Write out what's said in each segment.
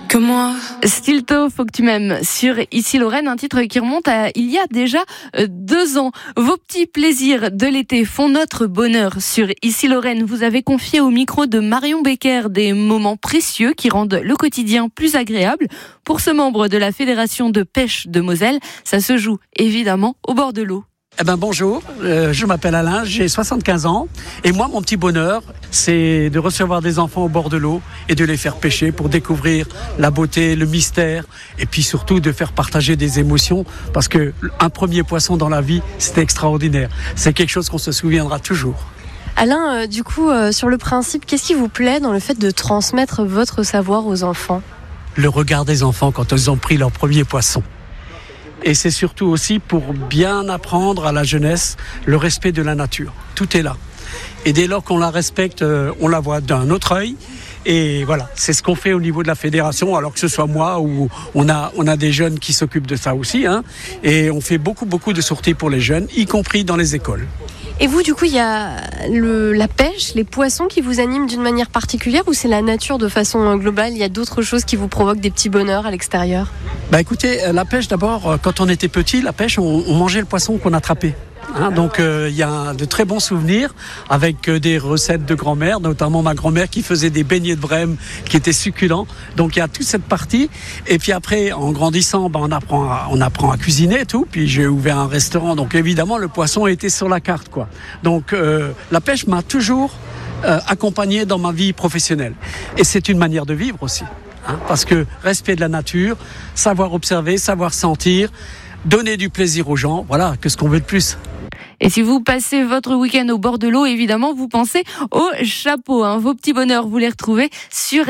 que moi. Stilto, faut que tu m'aimes sur Ici Lorraine, un titre qui remonte à il y a déjà 2 ans. Vos petits plaisirs de l'été font notre bonheur sur Ici Lorraine. Vous avez confié au micro de Marion Becker des moments précieux qui rendent le quotidien plus agréable. Pour ce membre de la Fédération de pêche de Moselle, ça se joue évidemment au bord de l'eau. Bonjour, je m'appelle Alain, j'ai 75 ans et moi mon petit bonheur c'est de recevoir des enfants au bord de l'eau et de les faire pêcher pour découvrir la beauté, le mystère et puis surtout de faire partager des émotions parce que un premier poisson dans la vie c'est extraordinaire, c'est quelque chose qu'on se souviendra toujours. Alain, du coup, sur le principe, qu'est-ce qui vous plaît dans le fait de transmettre votre savoir aux enfants ? Le regard des enfants quand ils ont pris leur premier poisson. Et c'est surtout aussi pour bien apprendre à la jeunesse le respect de la nature. Tout est là. Et dès lors qu'on la respecte, on la voit d'un autre œil. Et voilà, c'est ce qu'on fait au niveau de la fédération, alors que ce soit moi ou on a des jeunes qui s'occupent de ça aussi. Et on fait beaucoup de sorties pour les jeunes, y compris dans les écoles. Et vous, du coup, il y a la pêche, les poissons qui vous animent d'une manière particulière ou c'est la nature de façon globale ? Il y a d'autres choses qui vous provoquent des petits bonheurs à l'extérieur ? Écoutez, la pêche d'abord, quand on était petit, la pêche, on mangeait le poisson qu'on attrapait. Donc il y a de très bons souvenirs avec des recettes de grand-mère, notamment ma grand-mère qui faisait des beignets de Brême qui étaient succulents. Donc il y a toute cette partie. Et puis après, en grandissant, on apprend à cuisiner et tout. Puis j'ai ouvert un restaurant, donc évidemment le poisson était sur la carte, quoi. Donc la pêche m'a toujours accompagné dans ma vie professionnelle. Et c'est une manière de vivre aussi, parce que respect de la nature, savoir observer, savoir sentir, donner du plaisir aux gens, voilà, que ce qu'on veut de plus. Et si vous passez votre week-end au bord de l'eau, évidemment, vous pensez au chapeau. Vos petits bonheurs, vous les retrouvez sur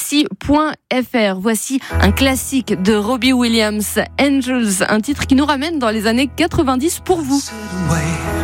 ici.fr. Voici un classique de Robbie Williams, Angels, un titre qui nous ramène dans les années 90 pour vous.